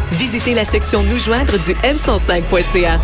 Visitez la section Nous joindre du m105.ca.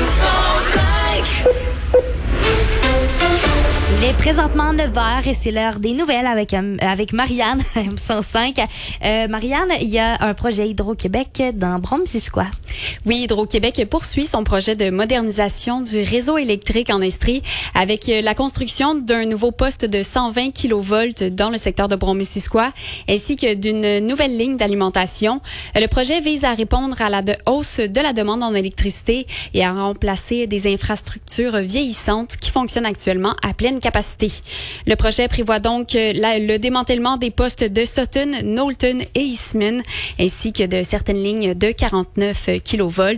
Il est présentement 9h et c'est l'heure des nouvelles avec Marianne, M105. Marianne, il y a un projet Hydro-Québec dans Brome-Missisquoi. Oui, Hydro-Québec poursuit son projet de modernisation du réseau électrique en Estrie avec la construction d'un nouveau poste de 120 kV dans le secteur de Brome-Missisquoi ainsi que d'une nouvelle ligne d'alimentation. Le projet vise à répondre à la hausse de la demande en électricité et à remplacer des infrastructures vieillissantes qui fonctionnent actuellement à pleine capacité. Le projet prévoit donc le démantèlement des postes de Sutton, Knowlton et Eastman, ainsi que de certaines lignes de 49 kV.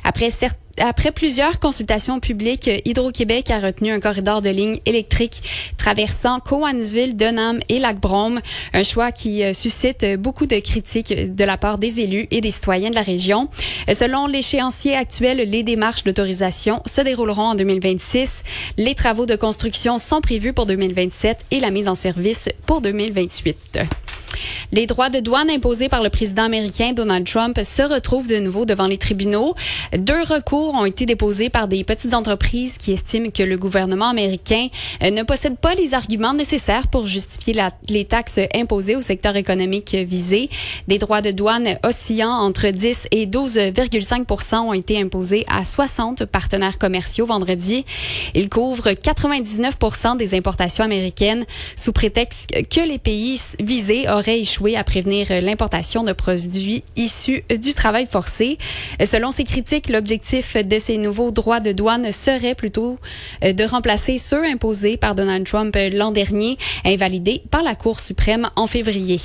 Après plusieurs consultations publiques, Hydro-Québec a retenu un corridor de lignes électriques traversant Cowansville, Dunham et Lac-Brome, un choix qui suscite beaucoup de critiques de la part des élus et des citoyens de la région. Selon l'échéancier actuel, les démarches d'autorisation se dérouleront en 2026. Les travaux de construction sont prévus pour 2027 et la mise en service pour 2028. Les droits de douane imposés par le président américain Donald Trump se retrouvent de nouveau devant les tribunaux. 2 recours ont été déposés par des petites entreprises qui estiment que le gouvernement américain ne possède pas les arguments nécessaires pour justifier les taxes imposées au secteur économique visé. Des droits de douane oscillant entre 10 et 12,5 % ont été imposés à 60 partenaires commerciaux vendredi. Ils couvrent 99 % des importations américaines sous prétexte que les pays visés auraient échoué à prévenir l'importation de produits issus du travail forcé. Selon ces critiques, l'objectif de ces nouveaux droits de douane serait plutôt de remplacer ceux imposés par Donald Trump l'an dernier, invalidés par la Cour suprême en février.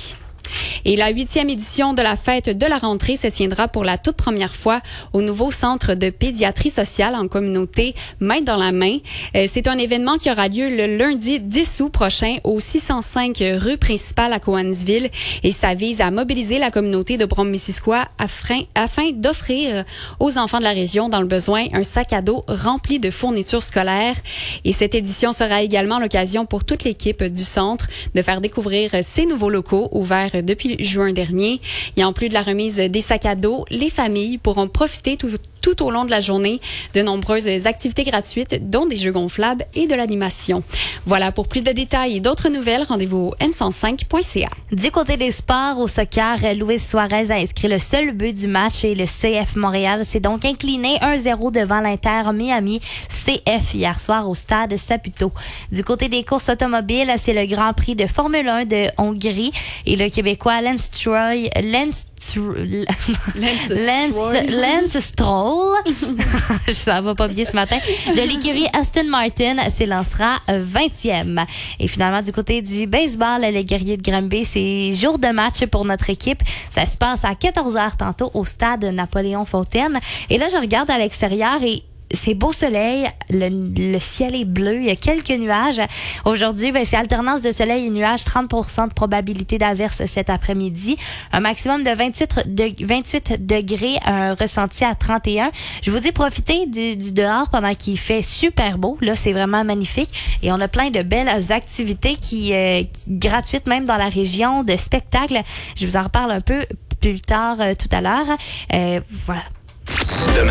Et la 8e édition de la fête de la rentrée se tiendra pour la toute première fois au nouveau centre de pédiatrie sociale en communauté Main dans la main. C'est un événement qui aura lieu le lundi 10 août prochain au 605 rue principale à Cowansville et ça vise à mobiliser la communauté de Brome-Missisquoi afin d'offrir aux enfants de la région dans le besoin un sac à dos rempli de fournitures scolaires. Et cette édition sera également l'occasion pour toute l'équipe du centre de faire découvrir ces nouveaux locaux ouverts depuis juin dernier. Et en plus de la remise des sacs à dos, les familles pourront profiter tout au long de la journée de nombreuses activités gratuites, dont des jeux gonflables et de l'animation. Voilà, pour plus de détails et d'autres nouvelles, rendez-vous au m105.ca. Du côté des sports, au soccer, Luis Suarez a inscrit le seul but du match et le CF Montréal s'est donc incliné 1-0 devant l'Inter Miami CF hier soir au stade Saputo. Du côté des courses automobiles, c'est le Grand Prix de Formule 1 de Hongrie et le Québécois Lance Stroll, ça va pas bien ce matin, de l'écurie Aston Martin s'élancera 20e. Et finalement, du côté du baseball, les Guerriers de Granby, c'est jour de match pour notre équipe. Ça se passe à 14h tantôt au stade Napoléon-Fontaine. Et là, je regarde à l'extérieur et c'est beau soleil, le ciel est bleu, il y a quelques nuages. Aujourd'hui, c'est alternance de soleil et nuages, 30% de probabilité d'averse cet après-midi. Un maximum de 28 degrés, un ressenti à 31. Je vous dis, profitez du dehors pendant qu'il fait super beau. Là, c'est vraiment magnifique. Et on a plein de belles activités qui gratuites, même dans la région, de spectacles. Je vous en reparle un peu plus tard tout à l'heure. Voilà.